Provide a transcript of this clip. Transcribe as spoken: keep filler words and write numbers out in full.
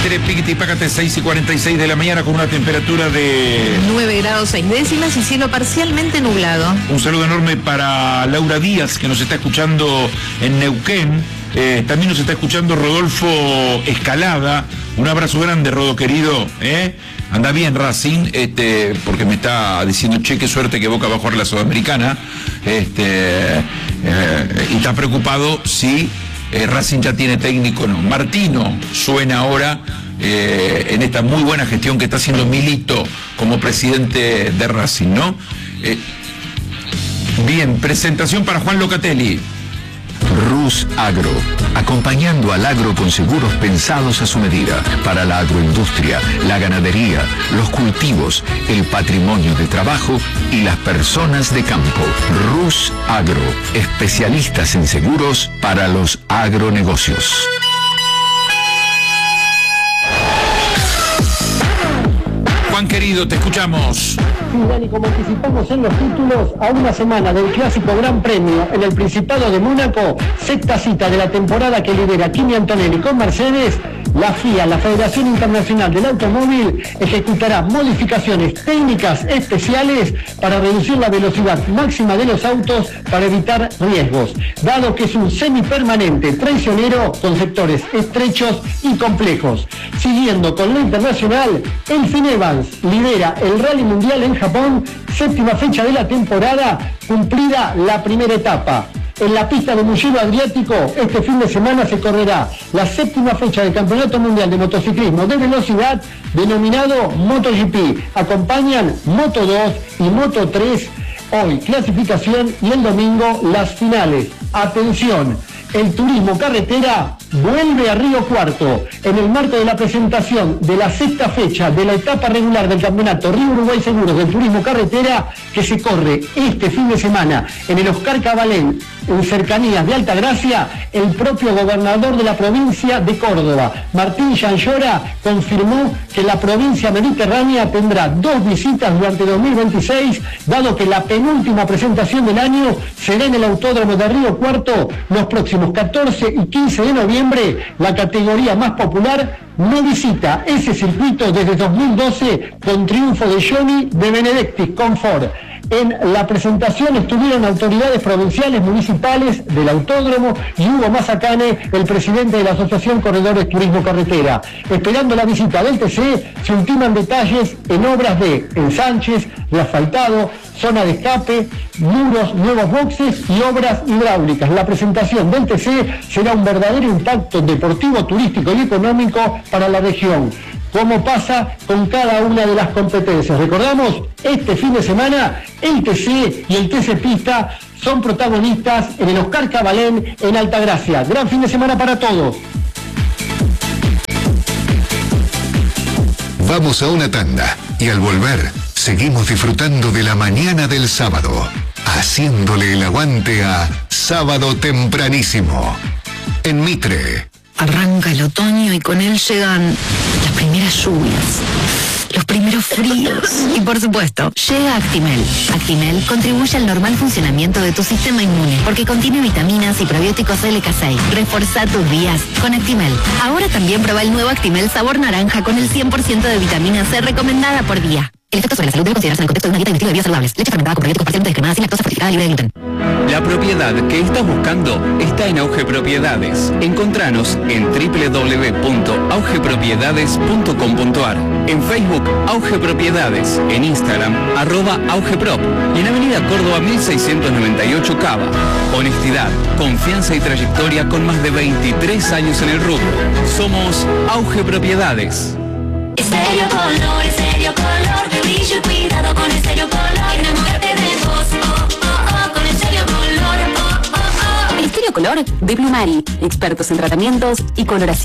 Tere, piquiti, pácate, seis y cuarenta y seis de la mañana con una temperatura de nueve grados seis décimas y cielo parcialmente nublado. Un saludo enorme para Laura Díaz, que nos está escuchando en Neuquén. Eh, también nos está escuchando Rodolfo Escalada. Un abrazo grande, Rodo querido. ¿eh? Anda bien Racing, este, porque me está diciendo, che, qué suerte que Boca va a jugar la Sudamericana. Este, eh, y está preocupado si eh, Racing ya tiene técnico o no. Martino suena ahora eh, en esta muy buena gestión que está haciendo Milito como presidente de Racing, ¿no? Eh, bien, presentación para Juan Locatelli. Rus Agro, acompañando al agro con seguros pensados a su medida, para la agroindustria, la ganadería, los cultivos, el patrimonio de trabajo y las personas de campo. Rus Agro, especialistas en seguros para los agronegocios. Juan querido, te escuchamos. Sí, Dani, como anticipamos en los títulos, a una semana del clásico Gran Premio en el Principado de Mónaco, sexta cita de la temporada que lidera Kimi Antonelli con Mercedes, la F I A, la Federación Internacional del Automóvil, ejecutará modificaciones técnicas especiales para reducir la velocidad máxima de los autos para evitar riesgos, dado que es un semipermanente traicionero con sectores estrechos y complejos. Siguiendo con lo internacional, el Finn Evans lidera el Rally Mundial en Japón, séptima fecha de la temporada, cumplida la primera etapa. En la pista de Mugello Adriático, este fin de semana se correrá la séptima fecha del Campeonato Mundial de Motociclismo de Velocidad, denominado MotoGP. Acompañan Moto dos y Moto tres, hoy clasificación y el domingo las finales. Atención, el turismo carretera vuelve a Río Cuarto en el marco de la presentación de la sexta fecha de la etapa regular del campeonato Río Uruguay Seguros del Turismo Carretera, que se corre este fin de semana en el Oscar Cabalén, en cercanías de Altagracia. El propio gobernador de la provincia de Córdoba, Martín Llanllora, confirmó que la provincia mediterránea tendrá dos visitas durante dos mil veintiséis, dado que la penúltima presentación del año será en el Autódromo de Río Cuarto los próximos catorce y quince de noviembre. La categoría más popular no visita ese circuito desde dos mil doce, con triunfo de Johnny de Benedictis con Ford. En la presentación estuvieron autoridades provinciales, municipales del autódromo y Hugo Mazacane, el presidente de la Asociación Corredores Turismo Carretera. Esperando la visita del T C, se ultiman detalles en obras de ensanches, reasfaltado, zona de escape, muros, nuevos boxes y obras hidráulicas. La presentación del T C será un verdadero impacto deportivo, turístico y económico para la región, como pasa con cada una de las competencias. Recordamos, este fin de semana el T C y el T C Pista son protagonistas en el Oscar Cabalén en Altagracia. Gran fin de semana para todos. Vamos a una tanda y al volver seguimos disfrutando de la mañana del sábado, haciéndole el aguante a Sábado Tempranísimo en Mitre. Arranca el otoño y con él llegan las primeras lluvias, los primeros fríos y, por supuesto, llega Actimel. Actimel contribuye al normal funcionamiento de tu sistema inmune porque contiene vitaminas y probióticos L K seis. Reforza tus días con Actimel. Ahora también prueba el nuevo Actimel sabor naranja con el cien por ciento de vitamina C recomendada por día. El efecto sobre la salud debe considerarse en el contexto de una dieta y un estilo de vida saludables. Leche fermentada con probióticos parcialmente descremada, sin lactosa, fortificada, libre de gluten. La propiedad que estás buscando está en Auge Propiedades. Encontranos en doble u doble u doble u punto auge propiedades punto com punto ar, en Facebook Auge Propiedades, en Instagram arroba augeprop y en Avenida Córdoba mil seiscientos noventa y ocho Cava. Honestidad, confianza y trayectoria con más de veintitrés años en el rubro. Somos Auge Propiedades. Estéreo Color, Estéreo Color, brillo y cuidado con Estéreo Color. Enamórate de vos, oh, oh, oh, con Estéreo Color, oh, oh, oh. Estéreo Color de Plumari, expertos en tratamientos y coloración.